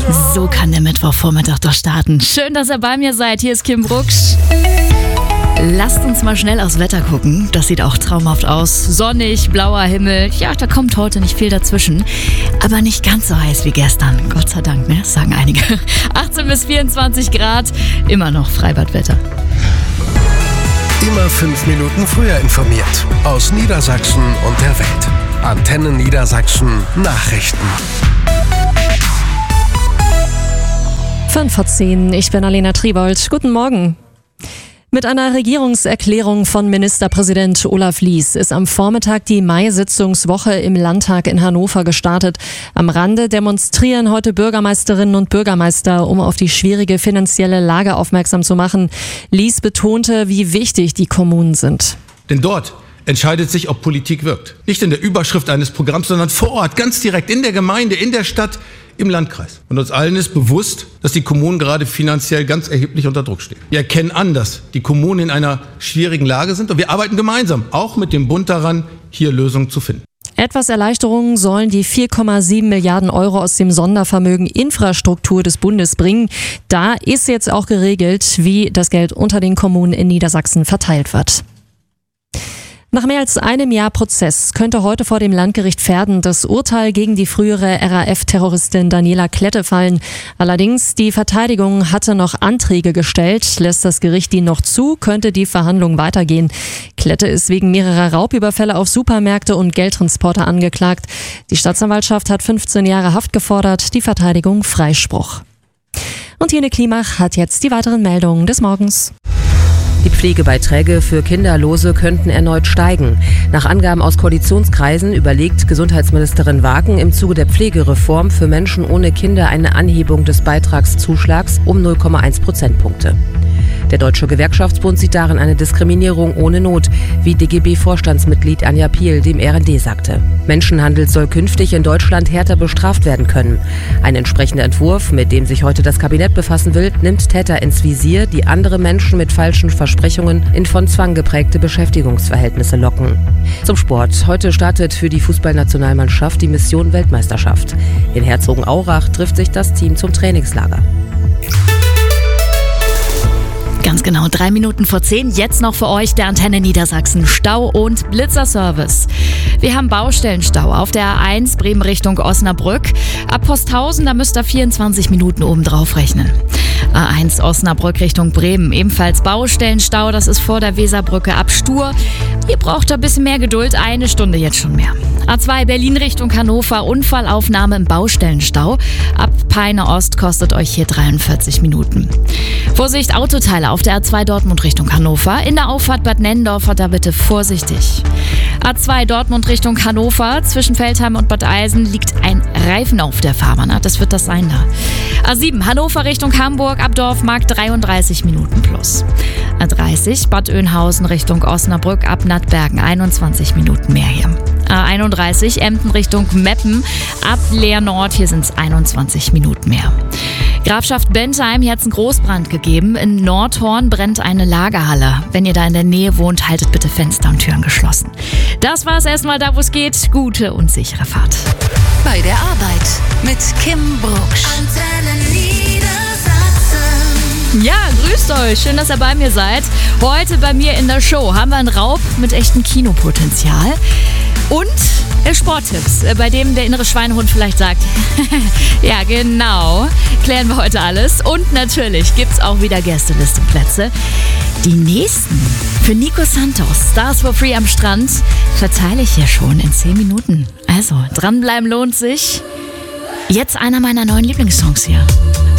So kann der Mittwochvormittag doch starten. Schön, dass ihr bei mir seid. Hier ist Kim Brucksch. Lasst uns mal schnell aufs Wetter gucken. Das sieht auch traumhaft aus. Sonnig, blauer Himmel. Ja, da kommt heute nicht viel dazwischen. Aber nicht ganz so heiß wie gestern. Gott sei Dank, ne? Sagen einige. 18 bis 24 Grad. Immer noch Freibadwetter. Immer 5 Minuten früher informiert. Aus Niedersachsen und der Welt. Antenne Niedersachsen Nachrichten. 5:10, ich bin Alena Triebold. Guten Morgen. Mit einer Regierungserklärung von Ministerpräsident Olaf Lies ist am Vormittag die Mai-Sitzungswoche im Landtag in Hannover gestartet. Am Rande demonstrieren heute Bürgermeisterinnen und Bürgermeister, um auf die schwierige finanzielle Lage aufmerksam zu machen. Lies betonte, wie wichtig die Kommunen sind. Denn dort entscheidet sich, ob Politik wirkt. Nicht in der Überschrift eines Programms, sondern vor Ort, ganz direkt in der Gemeinde, in der Stadt, im Landkreis. Und uns allen ist bewusst, dass die Kommunen gerade finanziell ganz erheblich unter Druck stehen. Wir erkennen an, dass die Kommunen in einer schwierigen Lage sind und wir arbeiten gemeinsam, auch mit dem Bund daran, hier Lösungen zu finden. Etwas Erleichterung sollen die 4,7 Milliarden Euro aus dem Sondervermögen Infrastruktur des Bundes bringen. Da ist jetzt auch geregelt, wie das Geld unter den Kommunen in Niedersachsen verteilt wird. Nach mehr als einem Jahr Prozess könnte heute vor dem Landgericht Verden das Urteil gegen die frühere RAF-Terroristin Daniela Klette fallen. Allerdings, die Verteidigung hatte noch Anträge gestellt. Lässt das Gericht die noch zu, könnte die Verhandlung weitergehen. Klette ist wegen mehrerer Raubüberfälle auf Supermärkte und Geldtransporter angeklagt. Die Staatsanwaltschaft hat 15 Jahre Haft gefordert, die Verteidigung Freispruch. Und Jene Klimach hat jetzt die weiteren Meldungen des Morgens. Die Pflegebeiträge für Kinderlose könnten erneut steigen. Nach Angaben aus Koalitionskreisen überlegt Gesundheitsministerin Wagen im Zuge der Pflegereform für Menschen ohne Kinder eine Anhebung des Beitragszuschlags um 0,1 Prozentpunkte. Der Deutsche Gewerkschaftsbund sieht darin eine Diskriminierung ohne Not, wie DGB-Vorstandsmitglied Anja Piel dem RND sagte. Menschenhandel soll künftig in Deutschland härter bestraft werden können. Ein entsprechender Entwurf, mit dem sich heute das Kabinett befassen will, nimmt Täter ins Visier, die andere Menschen mit falschen Versprechungen in von Zwang geprägte Beschäftigungsverhältnisse locken. Zum Sport. Heute startet für die Fußballnationalmannschaft die Mission Weltmeisterschaft. In Herzogenaurach trifft sich das Team zum Trainingslager. Ganz genau, 3 Minuten vor 10. Jetzt noch für euch der Antenne Niedersachsen Stau- und Blitzerservice. Wir haben Baustellenstau auf der A1 Bremen Richtung Osnabrück. Ab Posthausen, da müsst ihr 24 Minuten obendrauf rechnen. A1 Osnabrück Richtung Bremen, ebenfalls Baustellenstau. Das ist vor der Weserbrücke ab Stur. Ihr braucht ein bisschen mehr Geduld, 1 Stunde jetzt schon mehr. A2 Berlin Richtung Hannover, Unfallaufnahme im Baustellenstau. Ab Peine Ost kostet euch hier 43 Minuten. Vorsicht, Autoteile auf der A2 Dortmund Richtung Hannover. In der Auffahrt Bad Nennendorfer, da bitte vorsichtig. A2 Dortmund Richtung Hannover. Zwischen Veltheim und Bad Eisen liegt ein Reifen auf der Fahrbahn. Das wird das sein da. A7 Hannover Richtung Hamburg, ab Dorfmarkt 33 Minuten plus. A30 Bad Oeynhausen Richtung Osnabrück, ab Nattbergen 21 Minuten mehr hier. A31 Emden Richtung Meppen, ab Leer Nord, hier sind es 21 Minuten mehr. Grafschaft Bentheim, hier hat es einen Großbrand gegeben. In Nordhorn brennt eine Lagerhalle. Wenn ihr da in der Nähe wohnt, haltet bitte Fenster und Türen geschlossen. Das war's erstmal da, wo es geht. Gute und sichere Fahrt. Bei der Arbeit mit Kim Brucksch. Antenne Niedersachsen. Ja, grüßt euch. Schön, dass ihr bei mir seid. Heute bei mir in der Show haben wir einen Raub mit echtem Kinopotenzial. Und Sporttipps, bei dem der innere Schweinehund vielleicht sagt, ja genau, klären wir heute alles. Und natürlich gibt's auch wieder Gästelistenplätze. Die nächsten für Nico Santos, Stars for Free am Strand, verteile ich hier schon in 10 Minuten. Also, dranbleiben lohnt sich. Jetzt einer meiner neuen Lieblingssongs hier.